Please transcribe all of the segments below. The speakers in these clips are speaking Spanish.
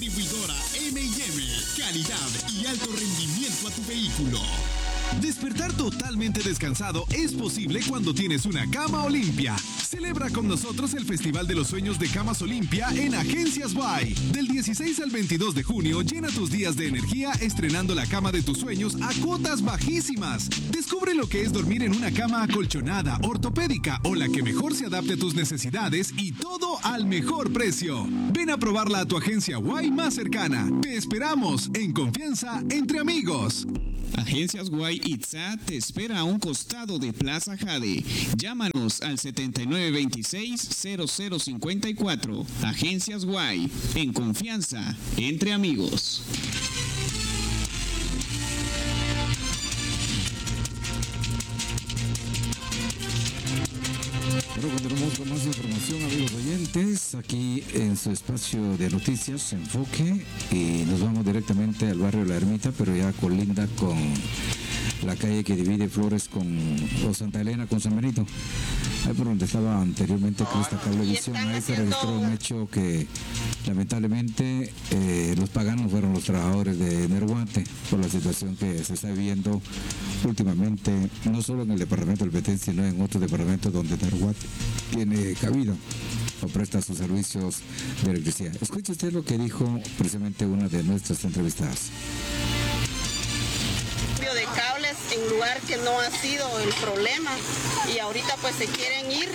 Distribuidora M&M. Calidad y alto rendimiento a tu vehículo. Despertar totalmente descansado es posible cuando tienes una cama Olimpia. Celebra con nosotros el Festival de los Sueños de Camas Olimpia en Agencias Guay. Del 16 al 22 de junio, llena tus días de energía estrenando la cama de tus sueños a cuotas bajísimas. Descubre lo que es dormir en una cama acolchonada, ortopédica o la que mejor se adapte a tus necesidades y todo al mejor precio. Ven a probarla a tu agencia Guay más cercana. Te esperamos en confianza entre amigos. Agencias Guay Itzá te espera a un costado de Plaza Jade. Llámanos al 7926-0054. Agencias Guay, en confianza, entre amigos. Bueno, continuamos con más información, amigos oyentes, aquí en su espacio de noticias, Enfoque, y nos vamos directamente al barrio La Ermita, pero ya colinda con la calle que divide Flores o Santa Elena con San Benito. Ahí por donde estaba anteriormente Crista Cablevisión, ahí se registró un hecho que lamentablemente los paganos fueron los trabajadores de Nerhuate por la situación que se está viviendo últimamente, no solo en el departamento del Petén, sino en otros departamentos donde Nerhuate tiene cabida o presta sus servicios de electricidad. Escuche usted lo que dijo precisamente una de nuestras entrevistadas. De cables en lugar que no ha sido el problema y ahorita pues se quieren ir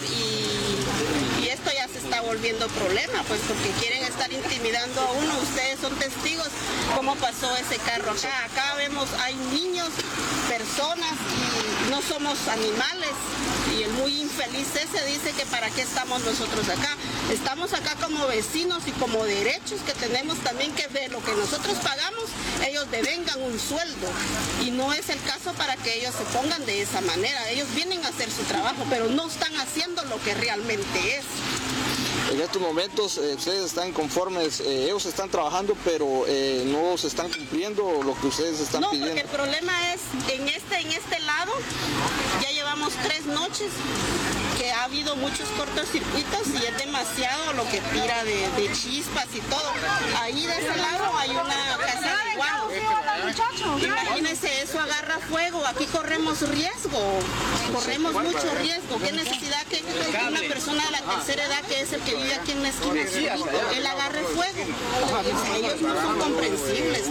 y esto ya se está volviendo problema pues porque quieren estar intimidando a uno. Ustedes son testigos cómo pasó ese carro acá vemos hay niños, personas y no somos animales y el muy infeliz ese dice que para qué estamos nosotros acá. Estamos acá como vecinos y como derechos que tenemos también que ver lo que nosotros pagamos, ellos devengan un sueldo y no es el caso para que ellos se pongan de esa manera. Ellos vienen a hacer su trabajo, pero no están haciendo lo que realmente es. En estos momentos ustedes están conformes, ellos están trabajando, pero no se están cumpliendo lo que ustedes están pidiendo. No, porque el problema es, en este lado, ya llevamos 3 noches que ha habido muchos cortocircuitos y es demasiado lo que tira de chispas y todo. Ahí de ese lado hay una casa de guados. Imagínense, eso agarra fuego, aquí corremos riesgo, corremos mucho riesgo. ¿Qué necesidad que una persona de la tercera edad, que es el que vive aquí en la esquina, él agarre fuego? Ellos no son comprensibles.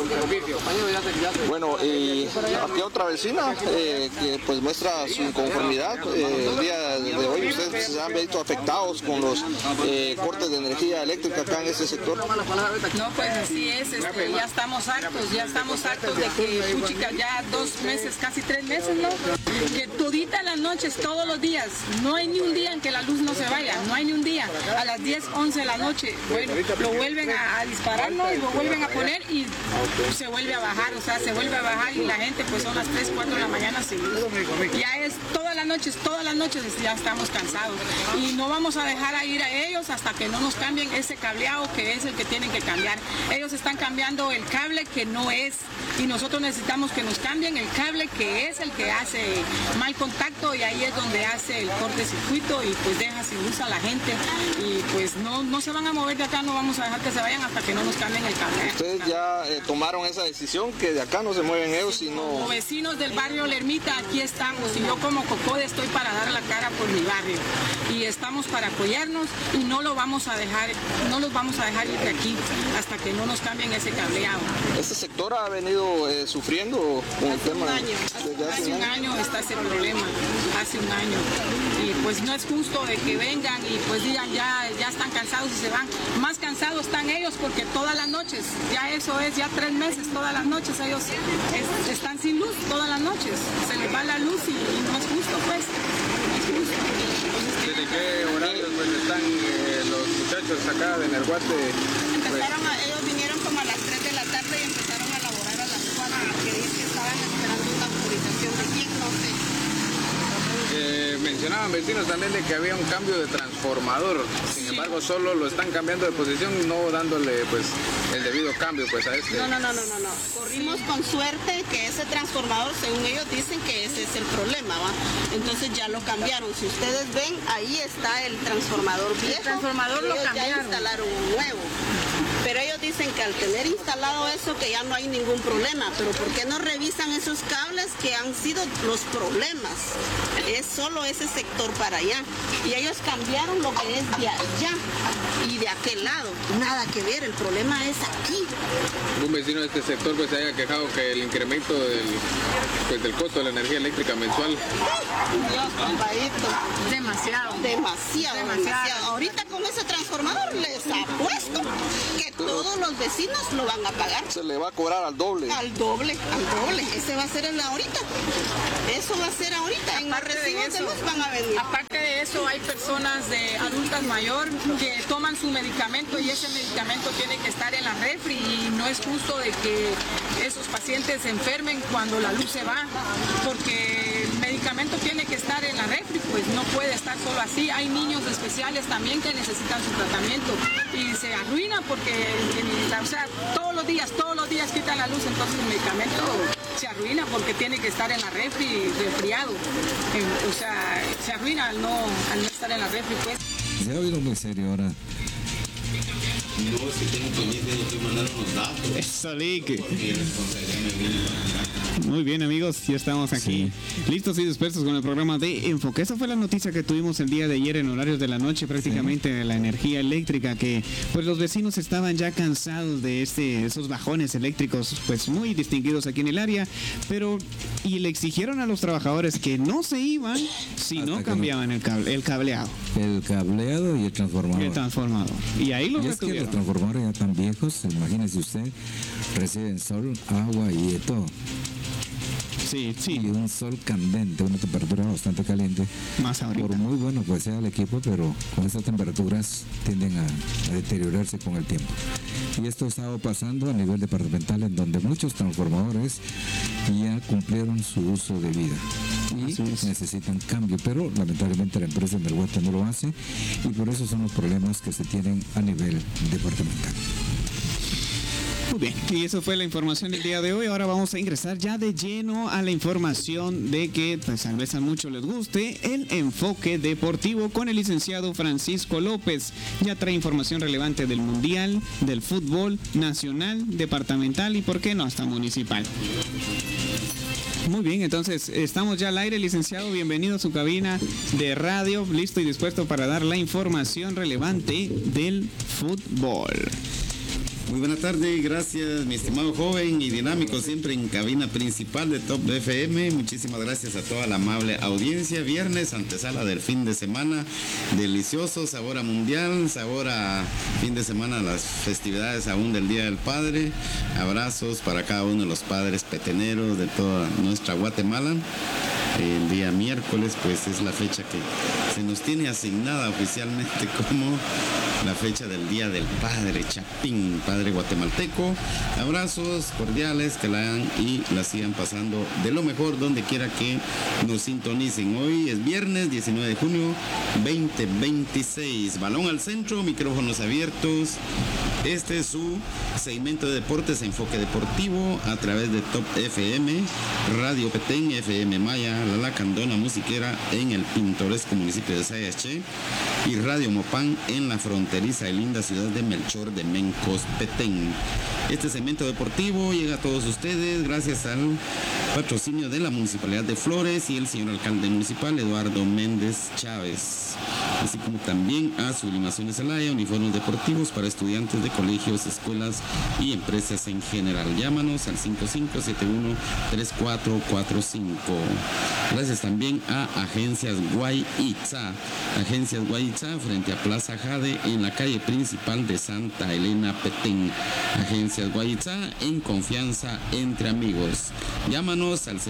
Bueno, y aquí otra vecina que pues muestra su inconformidad. El día de hoy ustedes se han visto afectados con los cortes de energía eléctrica acá en este sector. No, pues así es, ya estamos hartos de que puchica, ya 2 meses, casi 3 meses, ¿no? Que todita las noches, todos los días, no hay ni un día en que la luz no se vaya, no hay ni un día. A las 10, 11 de la noche, bueno, lo vuelven a disparar, ¿no? Y lo vuelven a poner y se vuelve a bajar, o sea, se vuelve a bajar y la gente pues son las 3, 4 de la mañana sin luz. Ya es todas las noches ya estamos cansados y no vamos a dejar a ir a ellos hasta que no nos cambien ese cableado que es el que tienen que cambiar. Ellos están cambiando el cable que no es y nosotros necesitamos que nos cambien el cable que es el que hace mal contacto y ahí es donde hace el cortocircuito y pues deja sin luz a la gente y pues no se van a mover de acá, no vamos a dejar que se vayan hasta que no nos cambien el cable. Ustedes ya tomaron esa decisión que de acá no se mueven ellos, sino... Como vecinos del barrio La Ermita aquí estamos y yo como Cocode estoy para dar la cara por mi barrio y estamos para apoyarnos y no los vamos a dejar ir de aquí hasta que no nos cambien ese cableado. ¿Este sector ha venido sufriendo con el tema? Hace un año está ese problema, hace un año y pues no es justo de que vengan y pues digan ya están cansados y se van. Más cansados están ellos porque todas las noches, ya eso es, ya 3 meses, todas las noches ellos están sin luz, todas las noches, se les va la luz y no es justo pues. ¿Desde qué horarios pues, están los muchachos acá de Nerhuate? Ellos vinieron como a las 3 de la tarde y empezaron a laborar a las 4 porque dicen que estaban esperando una autorización de quién, no sé. Mencionaban vecinos también de que había un cambio de transformador, sin embargo solo lo están cambiando de posición, no dándole pues el debido cambio pues a este. No. Corrimos con suerte que ese transformador, según ellos dicen que ese es el problema, ¿va? Entonces ya lo cambiaron. Si ustedes ven, ahí está el transformador viejo. El transformador lo cambiaron. Ya instalaron un nuevo. Pero ellos dicen que al tener instalado eso que ya no hay ningún problema, pero ¿por qué no revisan esos cables que han sido los problemas? Es solo ese sector para allá. Y ellos cambiaron lo que es de allá y de aquel lado. Nada que ver, el problema es aquí. Un vecino de este sector pues se haya quejado que el incremento del costo de la energía eléctrica mensual. Dios, compadito. Demasiado. Ahorita con ese transformador les apuesto que todos los vecinos lo van a pagar. Se le va a cobrar al doble. Al doble. Ese va a ser el ahorita. Eso va a ser ahorita. En los recibos de luz van a venir. Aparte de eso, hay personas de adultas mayor que toman su medicamento y ese medicamento tiene que estar en la refri y no es justo de que esos pacientes se enfermen cuando la luz se va, porque el medicamento tiene que estar en la refri, pues no puede estar solo así. Hay niños especiales también que necesitan su tratamiento y se arruina porque todos los días quitan la luz, entonces el medicamento se arruina porque tiene que estar en la refri refriado. Se arruina al no estar en la refri, pues. Se ha oído muy serio ahora. No, es que tengo pendiente de mandar unos datos. Eso, Lick. Porque responsabilidad me vino. Muy bien, amigos, ya estamos aquí listos y dispuestos con el programa de Enfoque. Esa fue la noticia que tuvimos el día de ayer en horarios de la noche, prácticamente de la energía eléctrica, que pues los vecinos estaban ya cansados de esos bajones eléctricos pues muy distinguidos aquí en el área, y le exigieron a los trabajadores que no se iban si Hasta no que cambiaban el cableado. El cableado y el transformador. Y ahí los Y es que los retuvieron. transformadores ya están viejos, imagínese usted, reciben sol, agua y de todo. Sí, Y un sol candente, una temperatura bastante caliente. más ahorita. Por muy bueno pues sea el equipo, pero con estas temperaturas tienden a deteriorarse con el tiempo. Y esto ha estado pasando a nivel departamental, en donde muchos transformadores ya cumplieron su uso de vida y Así es. necesitan cambio, pero lamentablemente la empresa en el Guate no lo hace, y por eso son los problemas que se tienen a nivel departamental. Muy bien, y eso fue la información del día de hoy. Ahora vamos a ingresar ya de lleno a la información de que pues tal vez a muchos les guste, el enfoque deportivo con el licenciado Francisco López. Ya trae información relevante del mundial, del fútbol nacional, departamental y por qué no hasta municipal. Muy bien, entonces estamos ya al aire, licenciado. Bienvenido a su cabina de radio, listo y dispuesto para dar la información relevante del fútbol. Muy buena tarde, gracias mi estimado joven y dinámico, siempre en cabina principal de Top FM. Muchísimas gracias a toda la amable audiencia. Viernes, antesala del fin de semana, delicioso, sabor a mundial, sabor a fin de semana, las festividades aún del Día del Padre. Abrazos para cada uno de los padres peteneros de toda nuestra Guatemala. El día miércoles pues es la fecha que se nos tiene asignada oficialmente como la fecha del Día del Padre Chapín, padre guatemalteco. Abrazos cordiales, que la hagan y la sigan pasando de lo mejor donde quiera que nos sintonicen. Hoy es viernes 19 de junio 2026. Balón al centro, micrófonos abiertos. Este es su segmento de deportes, enfoque deportivo a través de Top FM, Radio Petén, FM Maya, La Lacandona Musiquera en el pintoresco municipio de Sayaché y Radio Mopán en la fronteriza y linda ciudad de Melchor de Mencos, Petén. Este segmento deportivo llega a todos ustedes gracias al patrocinio de la Municipalidad de Flores y el señor alcalde municipal Eduardo Méndez Chávez, así como también a Sublimaciones Zelaya, uniformes deportivos para estudiantes de colegios, escuelas y empresas en general. Llámanos al 5571-3445. Gracias también a Agencias Guayitza. Agencias Guayitza frente a Plaza Jade en la calle principal de Santa Elena, Petén. Agencias Guayitza, en confianza entre amigos. Llámanos al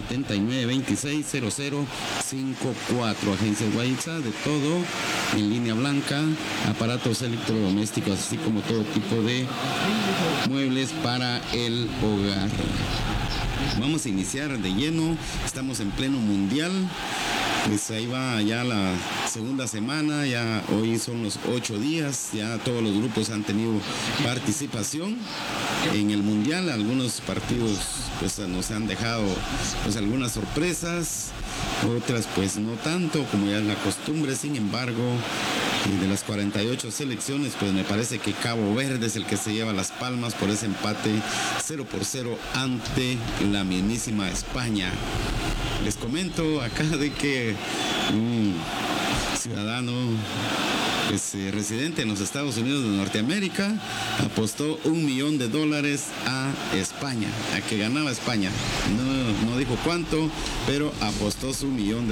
7926-0054. Agencias Guayitza, de todo en línea blanca, aparatos electrodomésticos, así como todo tipo de muebles para el hogar. Vamos a iniciar de lleno, estamos en pleno mundial, pues ahí va ya la segunda semana, ya hoy son los 8 días, ya todos los grupos han tenido participación en el mundial. Algunos partidos pues nos han dejado pues algunas sorpresas, otras pues no tanto como ya es la costumbre. Sin embargo, Y de las 48 selecciones, pues me parece que Cabo Verde es el que se lleva las palmas por ese empate 0-0 ante la mismísima España. Les comento acá de que un ciudadano residente en los Estados Unidos de Norteamérica apostó $1 millón a España, a que ganaba España. No dijo cuánto, pero apostó su $1 millón.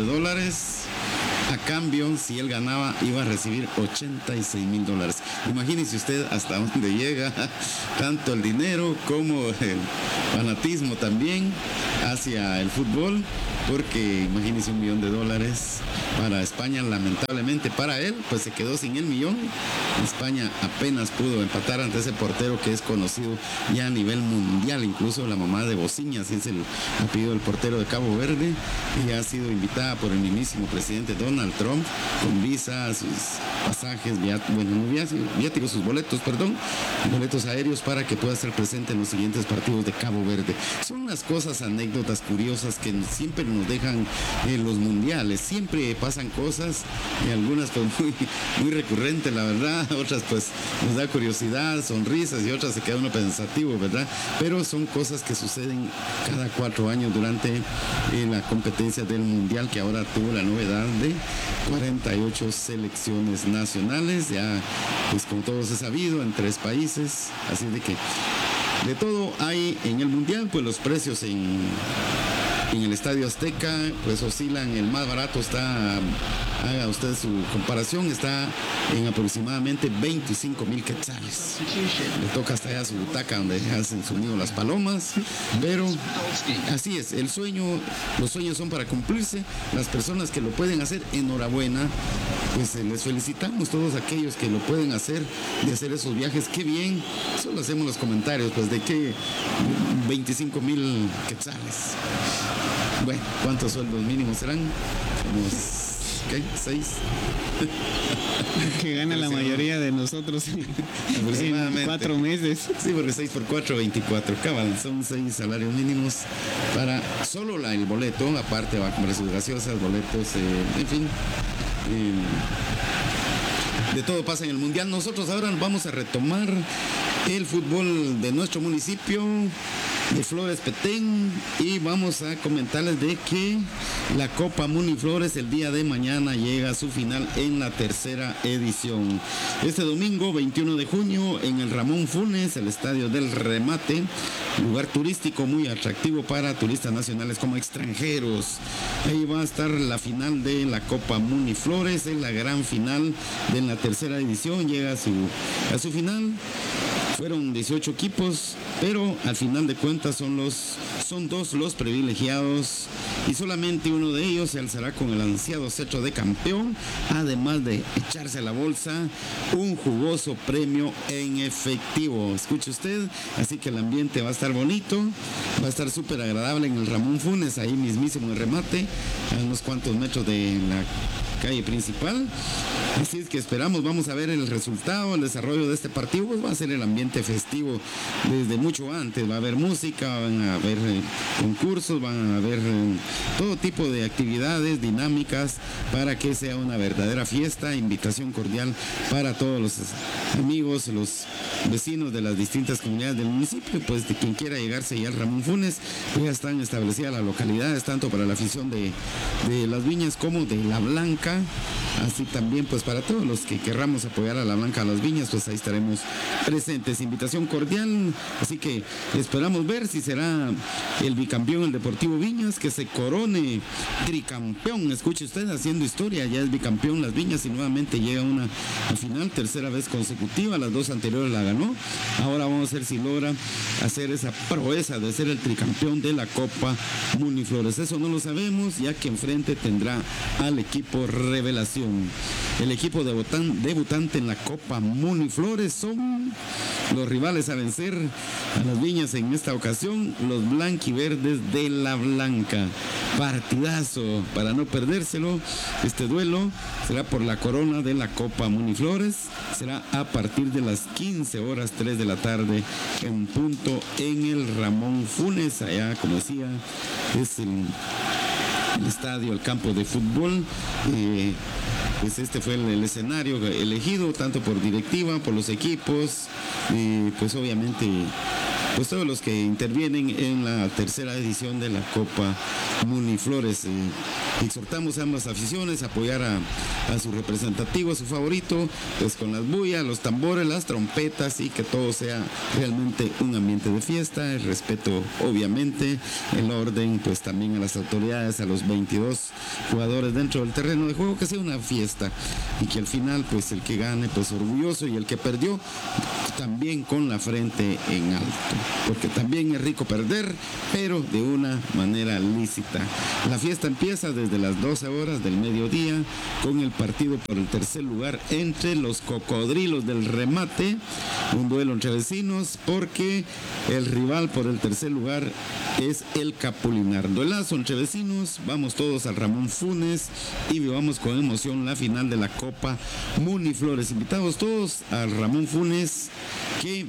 A cambio, si él ganaba, iba a recibir $86,000. Imagínese usted hasta dónde llega tanto el dinero como el fanatismo también hacia el fútbol, porque imagínese $1 millón para España. Lamentablemente para él, pues se quedó sin el millón. España apenas pudo empatar ante ese portero que es conocido ya a nivel mundial, incluso la mamá de Bociñas es el apellido del portero de Cabo Verde, y ha sido invitada por el mismísimo presidente Donald Trump con visa, sus pasajes, viáticos, sus boletos aéreos para que pueda estar presente en los siguientes partidos de Cabo Verde. Son unas cosas, anécdotas curiosas que siempre nos dejan los mundiales. Siempre pasan cosas y algunas pues muy recurrentes, la verdad, otras pues nos da curiosidad, sonrisas, y otras se queda uno pensativo, ¿verdad? Pero son cosas que suceden cada 4 años durante la competencia del mundial, que ahora tuvo la novedad de 48 selecciones nacionales, ya pues como todos es sabido, en 3 países, así de que de todo hay en el mundial. Pues los precios en el Estadio Azteca pues oscilan. El más barato está, haga usted su comparación, está en aproximadamente 25,000 quetzales. Le toca hasta allá su butaca donde hacen su nido las palomas, pero así es, los sueños son para cumplirse. Las personas que lo pueden hacer, enhorabuena, pues les felicitamos todos aquellos que lo pueden hacer, de hacer esos viajes, qué bien. Solo hacemos los comentarios, pues de qué 25,000 quetzales. Bueno, ¿cuántos sueldos mínimos serán? ¿Qué? 6. Que gana la mayoría de nosotros en 4 meses. Sí, porque 6 por 4, 24. Cabal, son 6 salarios mínimos para solo el boleto. Aparte va a comprar sus gaseosas, boletos, en fin. De todo pasa en el mundial. Nosotros ahora vamos a retomar el fútbol de nuestro municipio de Flores Petén, y vamos a comentarles de que la Copa Muniflores el día de mañana llega a su final en la 3ª edición. Este domingo 21 de junio en el Ramón Funes, el Estadio del Remate, lugar turístico muy atractivo para turistas nacionales como extranjeros. Ahí va a estar la final de la Copa Muniflores, es la gran final de la 3ª edición, llega a su final. Fueron 18 equipos, pero al final de cuentas son 2 los privilegiados, y solamente uno de ellos se alzará con el ansiado cetro de campeón, además de echarse a la bolsa un jugoso premio en efectivo. Escuche usted, así que el ambiente va a estar bonito, va a estar súper agradable en el Ramón Funes, ahí mismísimo el remate, a unos cuantos metros de la calle principal. Así es que esperamos, vamos a ver el resultado, el desarrollo de este partido. Pues va a ser el ambiente festivo desde mucho antes. Va a haber música, van a haber concursos, van a haber todo tipo de actividades dinámicas para que sea una verdadera fiesta. Invitación cordial para todos los amigos, los vecinos de las distintas comunidades del municipio. Pues de quien quiera llegarse ya al Ramón Funes, pues ya están establecidas las localidades, tanto para la afición de Las Viñas como de La Blanca. Así también pues para todos los que querramos apoyar a La Blanca, a Las Viñas, pues ahí estaremos presentes. Invitación cordial, así que esperamos ver si será el bicampeón, el Deportivo Viñas, que se corone tricampeón. Escuche usted, haciendo historia, ya es bicampeón Las Viñas y nuevamente llega a una final, 3ª vez consecutiva. Las 2 anteriores la ganó. Ahora vamos a ver si logra hacer esa proeza de ser el tricampeón de la Copa Muniflores. Eso no lo sabemos, ya que enfrente tendrá al equipo Revelación. El equipo debutante en la Copa Muniflores son los rivales a vencer a Las Viñas en esta ocasión, los blanquiverdes de La Blanca. Partidazo para no perdérselo. Este duelo será por la corona de la Copa Muniflores. Será a partir de las 15:03 de la tarde en punto en el Ramón Funes. Allá, como decía, es el estadio, el campo de fútbol. pues este fue el escenario elegido tanto por directiva, por los equipos, y pues obviamente pues todos los que intervienen en la tercera edición de la Copa Muniflores. Exhortamos a ambas aficiones a apoyar a su representativo, a su favorito, pues con las bullas, los tambores, las trompetas, y que todo sea realmente un ambiente de fiesta, el respeto obviamente, el orden, pues también a las autoridades, a los 22 jugadores dentro del terreno de juego, que sea una fiesta y que al final pues el que gane pues orgulloso, y el que perdió también con la frente en alto, porque también es rico perder, pero de una manera lícita. La fiesta empieza desde las 12 horas del mediodía con el partido por el tercer lugar entre los Cocodrilos del Remate, un duelo entre vecinos, porque el rival por el tercer lugar es el Capulinar. Duelazo entre vecinos, vamos todos al Ramón Funes y vivamos con emoción la final de la Copa Muniflores. Invitados todos al Ramón Funes, que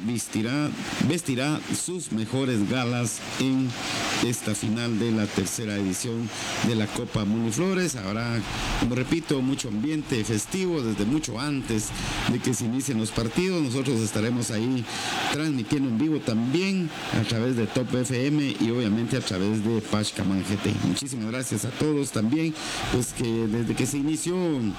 vestirá sus mejores galas en esta final de la tercera edición de la Copa Muniflores. Habrá, como repito, mucho ambiente festivo desde mucho antes de que se inicien los partidos. Nosotros estaremos ahí transmitiendo en vivo también a través de Top FM y obviamente a través de Pashkaman GT. Muchísimas gracias a todos también, pues que desde que se inició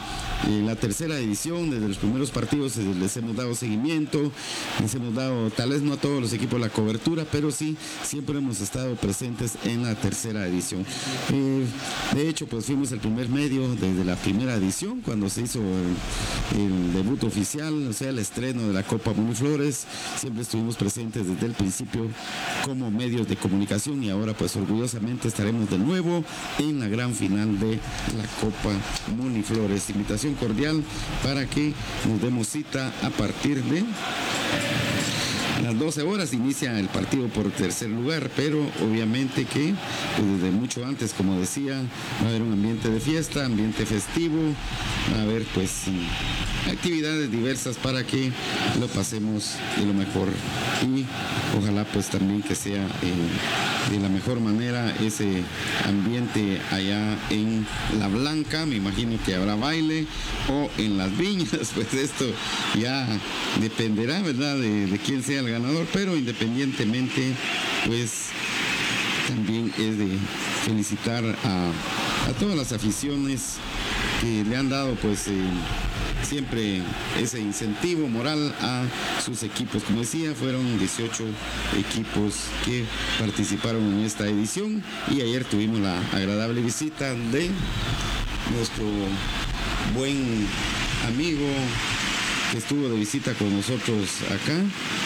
la tercera edición, desde los primeros partidos les hemos dado seguimiento, les hemos dado, tal vez no a todos los equipos la cobertura, pero sí siempre hemos estado presentes en la tercera edición. De hecho, pues fuimos el primer medio desde la primera edición, cuando se hizo el debut oficial, o sea, el estreno de la Copa Muniflores. Siempre estuvimos presentes desde el principio como medios de comunicación, y ahora pues orgullosamente estaremos de nuevo en la gran final de la Copa Muniflores. Invitación cordial para que nos demos cita a partir de las 12 horas. Inicia el partido por tercer lugar, pero obviamente que pues desde mucho antes, como decía, va a haber un ambiente de fiesta, ambiente festivo, va a haber pues actividades diversas para que lo pasemos de lo mejor, y ojalá pues también que sea de la mejor manera ese ambiente allá en La Blanca. Me imagino que habrá baile, o en Las Viñas, pues esto ya dependerá, ¿verdad?, de quién sea el ganador, pero independientemente pues también es de felicitar a todas las aficiones que le han dado pues siempre ese incentivo moral a sus equipos. Como decía, fueron 18 equipos que participaron en esta edición, y ayer tuvimos la agradable visita de nuestro buen amigo que estuvo de visita con nosotros acá,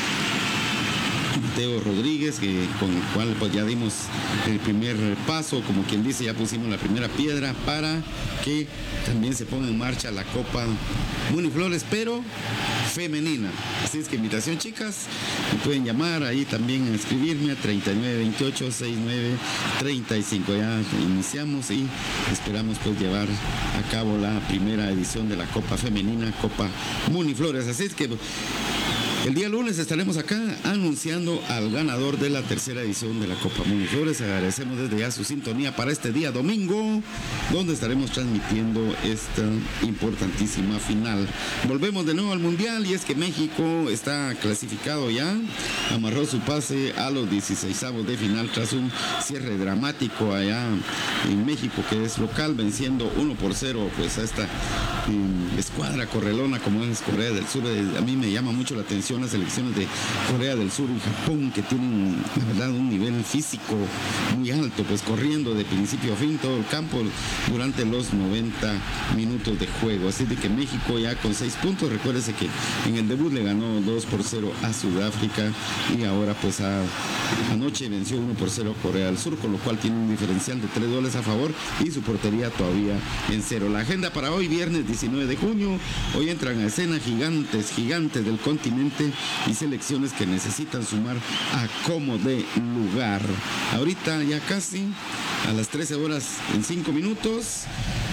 Mateo Rodríguez, con el cual pues ya dimos el primer paso, como quien dice, ya pusimos la primera piedra para que también se ponga en marcha la Copa Muniflores, pero femenina. Así es que invitación, chicas, me pueden llamar ahí también, escribirme a 3928-6935. Ya iniciamos y esperamos pues llevar a cabo la primera edición de la Copa Femenina, Copa Muniflores. Así es que el día lunes estaremos acá anunciando al ganador de la tercera edición de la Copa Muniflores. Agradecemos desde ya su sintonía para este día domingo, donde estaremos transmitiendo esta importantísima final. Volvemos de nuevo al Mundial, y es que México está clasificado ya, amarró su pase a los 16avos de final tras un cierre dramático allá en México, que es local, venciendo 1-0 pues a esta escuadra correlona como es Corea del Sur. A mí me llama mucho la atención las selecciones de Corea del Sur y Japón, que tienen, la verdad, un nivel físico muy alto, pues corriendo de principio a fin todo el campo durante los 90 minutos de juego. Así de que México ya con 6 puntos, recuérdese que en el debut le ganó 2-0 a Sudáfrica, y ahora pues anoche venció 1-0 a Corea del Sur, con lo cual tiene un diferencial de 3 goles a favor y su portería todavía en 0. La agenda para hoy, viernes 19 de junio, hoy entran a escena gigantes del continente y selecciones que necesitan sumar a como de lugar. Ahorita ya casi a las 13 horas en 5 minutos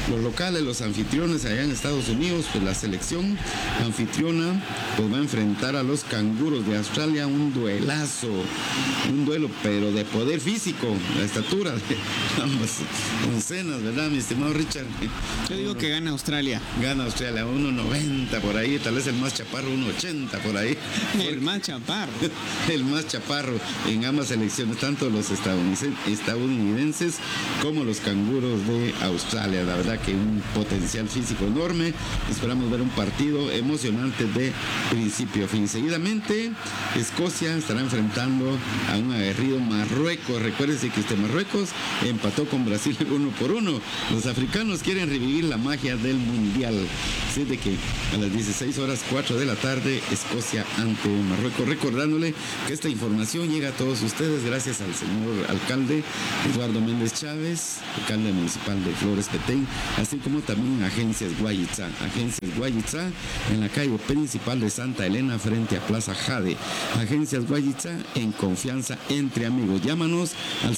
Los locales, los anfitriones allá en Estados Unidos, pues la selección anfitriona pues va a enfrentar a los canguros de Australia, un duelazo, un duelo pero de poder físico, la estatura de ambas oncenas, ¿verdad, mi estimado Richard? Yo digo que gana Australia. Gana Australia, 1.90 por ahí, tal vez el más chaparro 1.80 por ahí. El más chaparro. El más chaparro en ambas selecciones, tanto los estadounidenses como los canguros de Australia. La verdad que un potencial físico enorme. Esperamos ver un partido emocionante de principio a fin. Seguidamente, Escocia estará enfrentando a un aguerrido Marruecos. Recuérdense que Marruecos empató con Brasil 1-1. Los africanos quieren revivir la magia del mundial. Así de que a las 16:04 de la tarde, Escocia ante Marruecos. Recordándole que esta información llega a todos ustedes gracias al señor alcalde Eduardo Méndez Chávez, alcalde municipal de Flores Petén, así como también Agencias Guayitza en la calle principal de Santa Elena frente a Plaza Jade. Agencias Guayitza, en confianza entre amigos. Llámanos al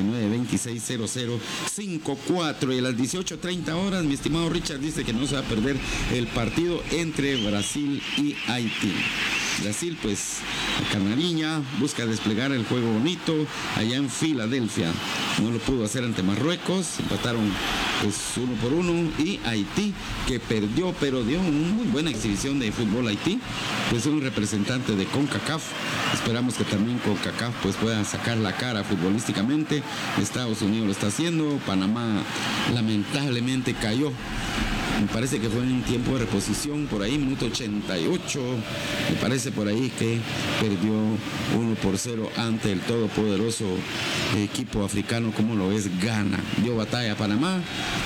79260054 y a las 18:30 horas, mi estimado Richard dice que no se va a perder el partido entre Brasil y Haití. Brasil, pues, a Canariña, busca desplegar el juego bonito allá en Filadelfia. No lo pudo hacer ante Marruecos, empataron pues 1-1, y Haití, que perdió, pero dio una muy buena exhibición de fútbol. Haití, pues un representante de CONCACAF. Esperamos que también CONCACAF pues pueda sacar la cara futbolísticamente. Estados Unidos lo está haciendo, Panamá lamentablemente cayó. Me parece que fue en tiempo de reposición, por ahí, minuto 88. Me parece por ahí que perdió 1-0 ante el todopoderoso equipo africano como lo es Ghana. Dio batalla a Panamá.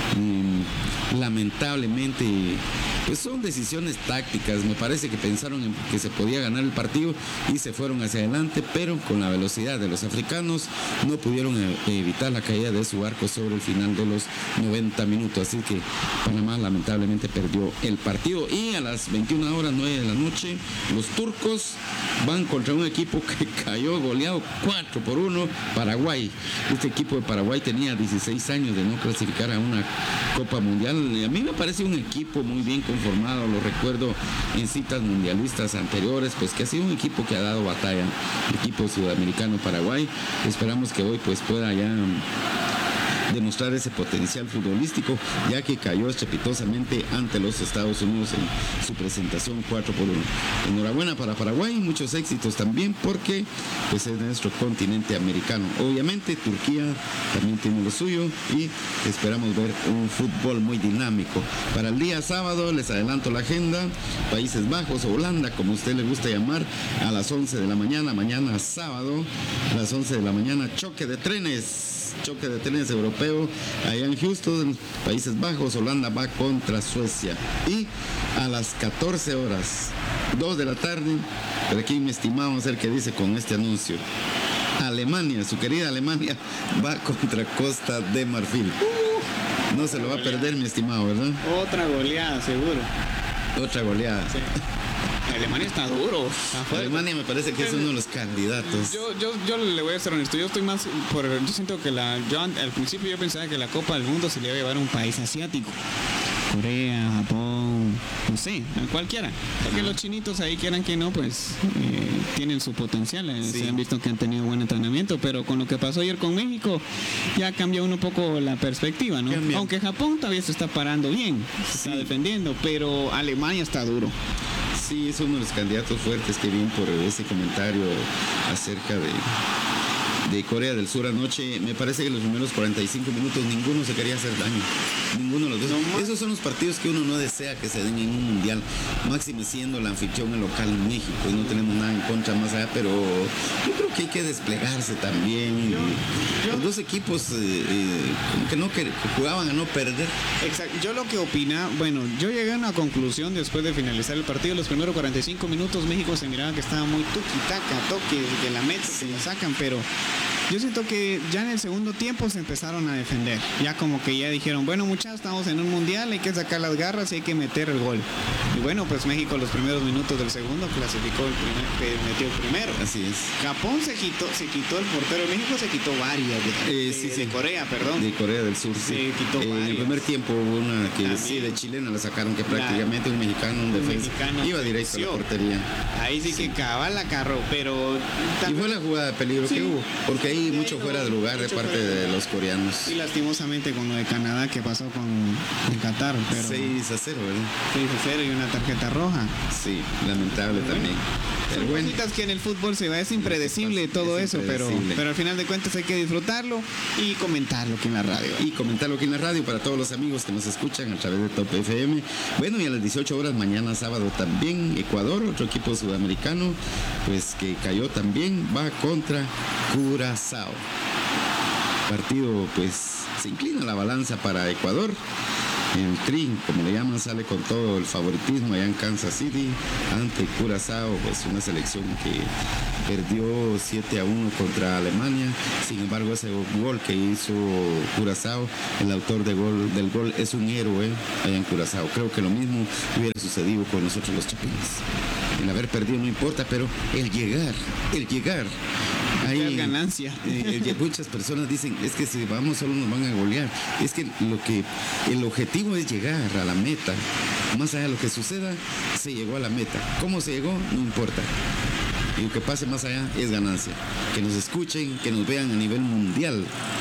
Lamentablemente, pues son decisiones tácticas. Me parece que pensaron en que se podía ganar el partido y se fueron hacia adelante, pero con la velocidad de los africanos no pudieron evitar la caída de su arco sobre el final de los 90 minutos. Así que Panamá lamentablemente perdió el partido. Y a las 21:09 de la noche, los turcos van contra un equipo que cayó goleado 4-1, Paraguay. Este equipo de Paraguay tenía 16 años de no clasificar a una Copa Mundial. A mí me parece un equipo muy bien conformado, lo recuerdo en citas mundialistas anteriores, pues que ha sido un equipo que ha dado batalla, el equipo sudamericano Paraguay. Esperamos que hoy pues pueda ya demostrar ese potencial futbolístico, ya que cayó estrepitosamente ante los Estados Unidos en su presentación 4-1. Enhorabuena para Paraguay, muchos éxitos también, porque pues es nuestro continente americano. Obviamente Turquía también tiene lo suyo y esperamos ver un fútbol muy dinámico. Para el día sábado les adelanto la agenda: Países Bajos o Holanda, como usted le gusta llamar, a las 11 de la mañana, mañana sábado, a las 11 de la mañana, choque de trenes europeo allá en Houston, Países Bajos. Holanda va contra Suecia. Y a las 14 horas, 2 de la tarde, pero aquí mi estimado, vamos a ver qué dice con este anuncio. Alemania, su querida Alemania, va contra Costa de Marfil. No se lo va a perder, mi estimado, ¿verdad? Otra goleada, seguro. Otra goleada. Sí. Alemania está duro. Alemania me parece que es uno de los candidatos. Yo le voy a ser honesto. Yo estoy más yo siento que al principio yo pensaba que la Copa del Mundo se le iba a llevar a un país asiático. Corea, Japón, no sé, cualquiera. Porque los chinitos ahí, quieran que no, pues tienen su potencial. Sí. Se han visto que han tenido buen entrenamiento, pero con lo que pasó ayer con México, ya cambió un poco la perspectiva, ¿no? Cambia. Aunque Japón todavía se está parando bien, se está defendiendo, pero Alemania está duro. Sí, es uno de los candidatos fuertes, que bien por ese comentario acerca de Corea del Sur anoche. Me parece que los primeros 45 minutos ninguno se quería hacer daño. Ninguno de los dos. No, esos son los partidos que uno no desea que se den en un mundial, máximo siendo la anfitrión el local en México, y no tenemos nada en contra más allá, pero yo creo que hay que desplegarse también. Los dos equipos como que jugaban a no perder. Exacto. Yo lo que opina, bueno, yo llegué a una conclusión después de finalizar el partido. Los primeros 45 minutos México se miraba que estaba muy tuki-taka, toque, que la meten, se la sacan, pero yo siento que ya en el segundo tiempo se empezaron a defender. Ya como que ya dijeron, bueno, muchachos, estamos en un mundial, hay que sacar las garras y hay que meter el gol. Y bueno, pues México los primeros minutos del segundo clasificó metió el primero. Así es. Japón se quitó el portero. México se quitó varias de Corea, perdón. De Corea del Sur, sí. Se quitó En el primer tiempo hubo una que también, sí, de chilena la sacaron, que prácticamente un mexicano, un defensa, iba directo a la portería. Ahí sí que cabal la carro, pero... Y fue la jugada de peligro que hubo, porque ahí mucho fuera de lugar de parte de los coreanos. Y lastimosamente con lo de Canadá que pasó con Qatar, pero... 6-0, ¿verdad? 6-0 y una tarjeta roja. Sí, lamentable también. Pero Son bueno, cositas que en el fútbol se va, es impredecible todo eso, pero al final de cuentas hay que disfrutarlo y comentarlo aquí en la radio. Y comentarlo aquí en la radio para todos los amigos que nos escuchan a través de Top FM. Bueno, y a las 18 horas mañana sábado también Ecuador, otro equipo sudamericano, pues que cayó también, va contra Curazao. Partido, pues se inclina la balanza para Ecuador. El Tri, como le llaman, sale con todo el favoritismo allá en Kansas City ante Curazao, pues una selección que perdió 7-1 contra Alemania. Sin embargo, ese gol que hizo Curazao, el autor del gol es un héroe allá en Curazao. Creo que lo mismo hubiera sucedido con nosotros los chapines. El haber perdido no importa, pero el llegar. Hay ganancia. Muchas personas dicen, es que si vamos solo nos van a golear. Es que el objetivo es llegar a la meta. Más allá de lo que suceda, se llegó a la meta. ¿Cómo se llegó? No importa. Y lo que pase más allá es ganancia. Que nos escuchen, que nos vean a nivel mundial.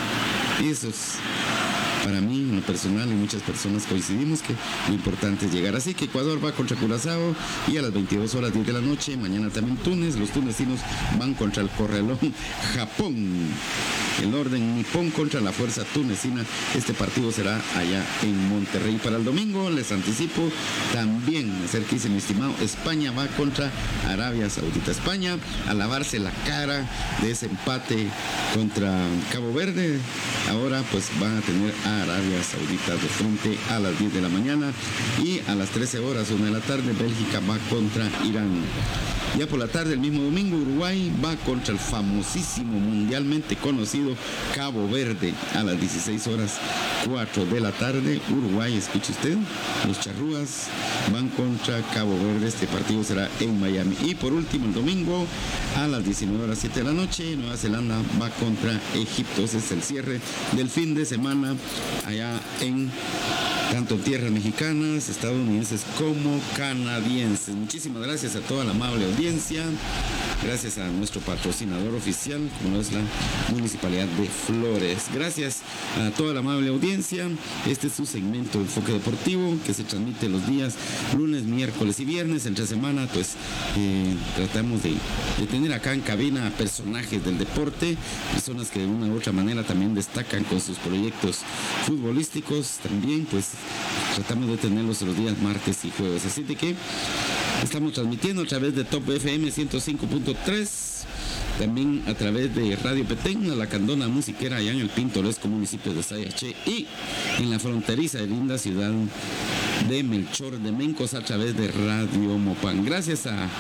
Eso es, para mí, en lo personal, y muchas personas coincidimos que lo importante es llegar. Así que Ecuador va contra Curazao y a las 22 horas 10 de la noche, mañana también Túnez. Los tunecinos van contra el correlón Japón. El orden nipón contra la fuerza tunecina. Este partido será allá en Monterrey. Para el domingo, les anticipo, también cerquísimo, estimado, España va contra Arabia Saudita. España a lavarse la cara de ese empate contra Cabo Verde. Ahora pues van a tener a Arabia Saudita de frente a las 10 de la mañana y a las 13 horas, 1 de la tarde, Bélgica va contra Irán. Ya por la tarde, el mismo domingo, Uruguay va contra el famosísimo, mundialmente conocido Cabo Verde a las 16 horas 4 de la tarde. Uruguay, escuche usted, los charrúas van contra Cabo Verde. Este partido será en Miami. Y por último, el domingo a las 19 horas 7 de la noche, Nueva Zelanda va contra Egipto. Ese es el cierre del fin de semana allá en tanto en tierras mexicanas, estadounidenses como canadienses. Muchísimas gracias a toda la amable audiencia. Gracias a nuestro patrocinador oficial, como es la Municipalidad de Flores. Gracias a toda la amable audiencia. Este es su segmento Enfoque Deportivo, que se transmite los días lunes, miércoles y viernes. Entre semana, pues tratamos de tener acá en cabina a personajes del deporte, personas que de una u otra manera también destacan con sus proyectos futbolísticos. También, pues, tratamos de tenerlos los días martes y jueves. Así de que estamos transmitiendo a través de Top FM 105.3, también a través de Radio Petén, la Lacandona Musiquera, allá en el pintoresco municipio de Sayaché, y en la fronteriza y linda ciudad de Melchor de Mencos a través de Radio Mopán. Gracias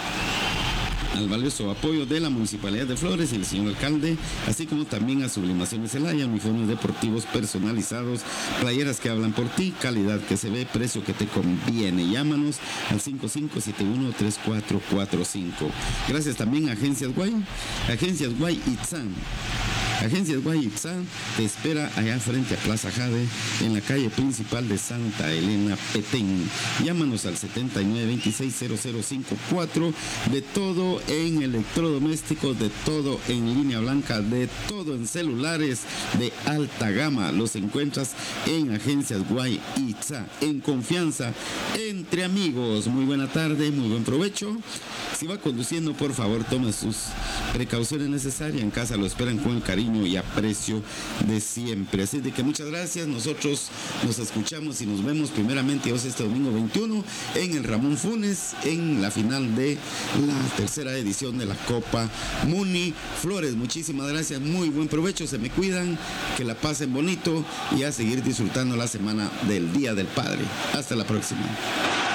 al valioso apoyo de la Municipalidad de Flores y el señor alcalde, así como también a Sublimaciones Celaya, uniformes deportivos personalizados, playeras que hablan por ti, calidad que se ve, precio que te conviene. Llámanos al 5571-3445. Gracias también a Agencias Guay Itzán. Agencias Guay Itzán te espera allá frente a Plaza Jade, en la calle principal de Santa Elena, Petén. Llámanos al 79260054. De todo en electrodomésticos, de todo en línea blanca, de todo en celulares de alta gama. Los encuentras en Agencias Guay Itzán, en confianza, entre amigos. Muy buena tarde, muy buen provecho. Si va conduciendo, por favor, tome sus precauciones necesarias. En casa lo esperan con el cariño y aprecio de siempre. Así de que muchas gracias. Nosotros nos escuchamos y nos vemos primeramente Dios este domingo 21 en el Ramón Funes, en la final de la tercera edición de la Copa Muni Flores. Muchísimas gracias, muy buen provecho, se me cuidan, que la pasen bonito y a seguir disfrutando la semana del Día del Padre. Hasta la próxima.